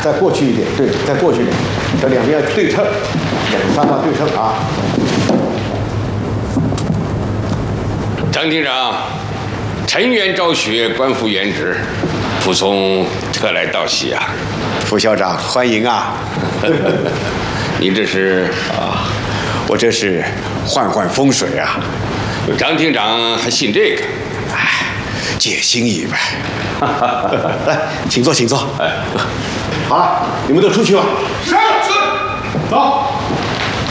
再过去一点，对，再过去一点，这两边要对称，两三方对称啊。 张厅长，陈元昭雪官复原职，傅聪特来道喜啊。 副校长，欢迎啊！ 你这是啊，我这是换换风水啊。 张厅长还信这个？ 哎，解心意呗。来，请坐，请坐。哎，好了，你们都出去吧。 是，走。